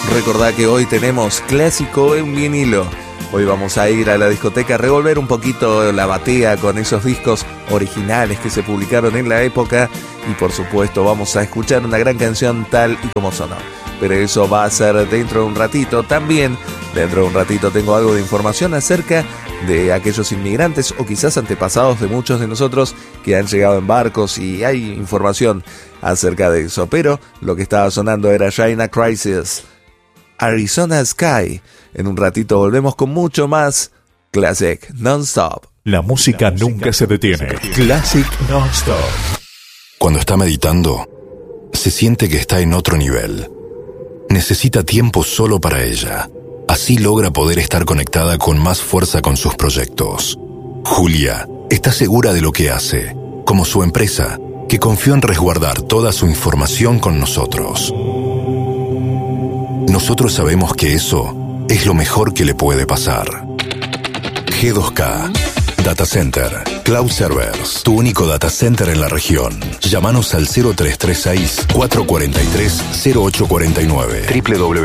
Recordá que hoy tenemos clásico en vinilo. Hoy vamos a ir a la discoteca a revolver un poquito la batea con esos discos originales que se publicaron en la época y por supuesto vamos a escuchar una gran canción tal y como sonó. Pero eso va a ser dentro de un ratito. También dentro de un ratito tengo algo de información acerca de aquellos inmigrantes o quizás antepasados de muchos de nosotros que han llegado en barcos y hay información acerca de eso. Pero lo que estaba sonando era China Crisis, Arizona Sky. En un ratito volvemos con mucho más Classic Non-Stop. La música nunca se detiene. Classic Non-Stop. Cuando está meditando, se siente que está en otro nivel. Necesita tiempo solo para ella. Así logra poder estar conectada con más fuerza con sus proyectos. Julia está segura de lo que hace, como su empresa, que confió en resguardar toda su información con nosotros. Nosotros sabemos que eso es lo mejor que le puede pasar. G2K Data Center, Cloud Servers, tu único data center en la región. Llámanos al 0336-443-0849.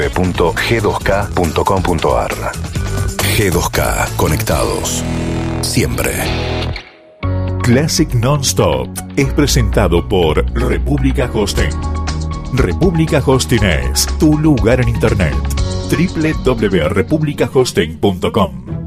www.g2k.com.ar. G2K, conectados siempre. Classic Non-Stop es presentado por República Hosting. República Hosting es tu lugar en internet. www.republicahosting.com.